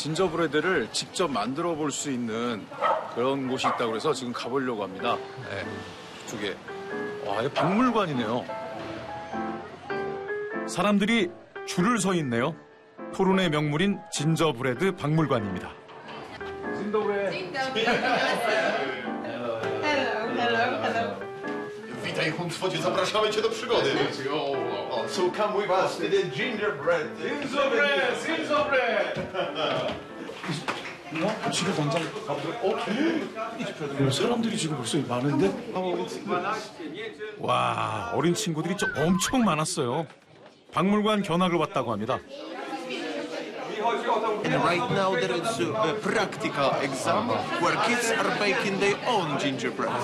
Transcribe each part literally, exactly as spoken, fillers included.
진저브레드를 직접 만들어 볼 수 있는 그런 곳이 있다고 그래서 지금 가보려고 합니다. 네, 이쪽에. 와, 이거 박물관이네요. 사람들이 줄을 서 있네요. 토론의 명물인 진저브레드 박물관입니다. 진저브레드. Witaj, Huntwodzie, zapraszamy cię do przygody. O, so come with us to the gingerbread. 진저브레드, 진저브레드. 어? 집에 당장 가보도록. 어? 사람들이 지금 벌써 많은데? 와, 어린 친구들이 좀 엄청 많았어요. 박물관 견학을 왔다고 합니다. And right now there is a practical exam where kids are baking their own gingerbread.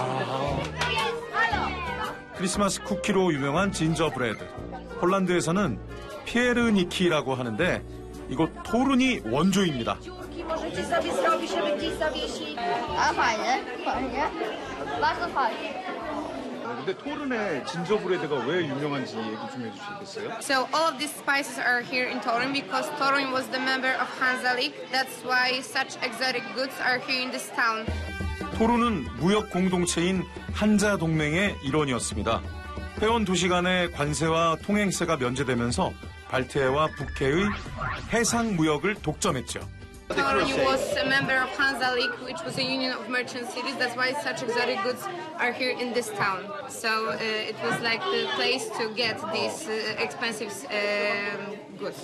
크리스마스 쿠키로 유명한 진저브레드. 홀란드에서는 피에르니키라고 하는데 이곳 토른이 원조입니다. Możecie sobie zrobić, żeby gdzieś zawiesić. A fajne, fajnie. Bardzo fajnie. 근데 토른의 진저브레드가 왜 유명한지 얘기 좀 해주시겠어요? So all of these spices are here in Torun because Torun was the member of Hansalik. That's why such exotic goods are here in this town. 토른은 무역 공동체인 한자 동맹의 일원이었습니다. 회원 도시 간의 관세와 통행세가 면제되면서 발트해와 북해의 해상 무역을 독점했죠. Torun was a member of Hansalik, which was a union of merchant cities. That's why such exotic goods are here in this town. So uh, it was like the place to get these uh, expensive uh, goods.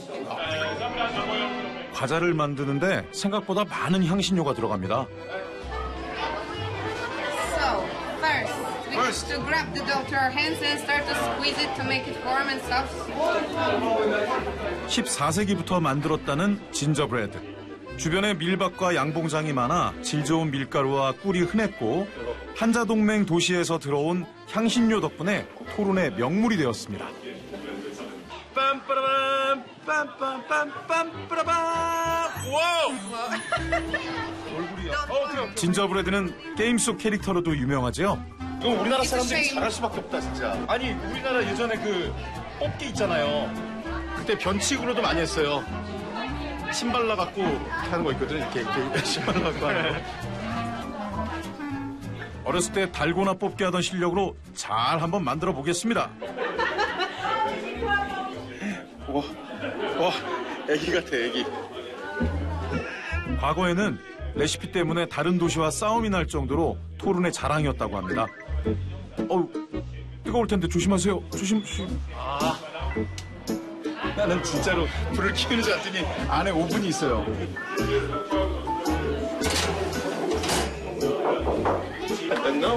과자를 만드는데 생각보다 많은 향신료가 들어갑니다. So first, we have to grab the dough to our hands and start to squeeze it to make it warm and soft. 십사 세기부터 만들었다는 진저브레드. 주변에 밀밭과 양봉장이 많아 질 좋은 밀가루와 꿀이 흔했고 한자동맹 도시에서 들어온 향신료 덕분에 토론의 명물이 되었습니다. 빰빠라밤 빰빰빰빰빠라밤 와우! 얼굴이야. 진저브레드는 게임 속 캐릭터로도 유명하죠. 그럼 우리나라 사람들이 잘할 수밖에 없다 진짜. 아니 우리나라 예전에 그 뽑기 있잖아요. 그때 변칙으로도 많이 했어요. 신발 나갖고 하는 거 있거든. 이렇게, 이렇게 신발 나갖고 하는 거. 어렸을 때 달고나 뽑기 하던 실력으로 잘 한번 만들어 보겠습니다. 와, 와, 애기 같아 애기. 과거에는 레시피 때문에 다른 도시와 싸움이 날 정도로 토른의 자랑이었다고 합니다. 어우, 뜨거울 텐데 조심하세요. 조심, 조심. 아, 나는 진짜로 불을 키우는 줄 알았더니 안에 오븐이 있어요. And now?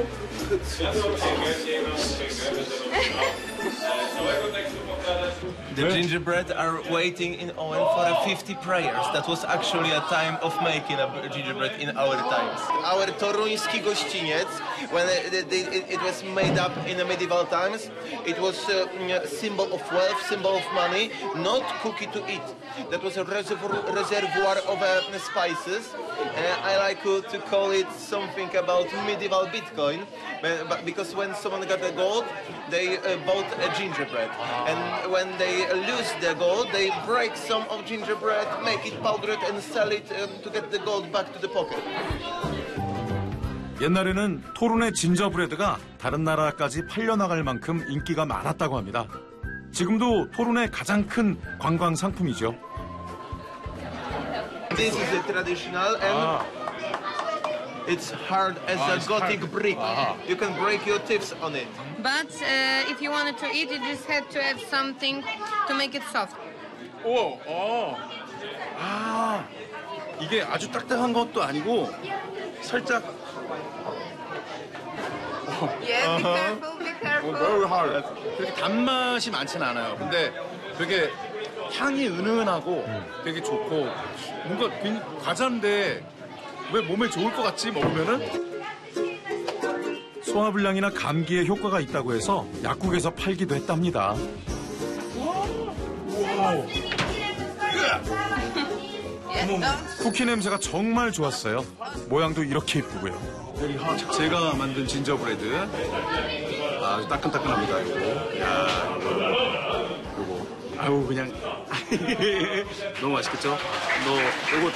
The gingerbread are waiting in Owen for fifty prayers. That was actually a time of making a gingerbread in our times. Our toruński gościniec, when it, it, it was made up in the medieval times, it was a symbol of wealth, symbol of money, not cookie to eat. That was a reservoir, reservoir of uh, spices. Uh, I like uh, to call it something about medieval Bitcoin, but, but because when someone got the gold, they uh, bought a gingerbread. And when they lose the gold, they break some of gingerbread, make it powdered and sell it um, to get the gold back to the pocket. 옛날에는 토른의 진저브레드가 다른 나라까지 팔려나갈 만큼 인기가 많았다고 합니다. 지금도 토른의 가장 큰 관광 상품이죠. This is a traditional and it's hard as a Gothic brick. You can break your teeth on it. But uh, if you wanted to eat, you just had to have something to make it soft. 오, 어. 아, 이게 아주 딱딱한 것도 아니고 살짝. Yeah, be careful, be careful. Very hard. 그렇게 단맛이 많지는 않아요. 근데 되게 향이 은은하고 되게 좋고 뭔가 과자인데 왜 몸에 좋을 것 같지 먹으면은? 소화불량이나 감기에 효과가 있다고 해서 약국에서 팔기도 했답니다. 쿠키 냄새가 정말 좋았어요. 모양도 이렇게 이쁘고요. 제가 만든 진저브레드 아주 따끈따끈합니다. 이거. 야, 이거. 이거. 아유 그냥 너무 맛있겠죠? 너 이거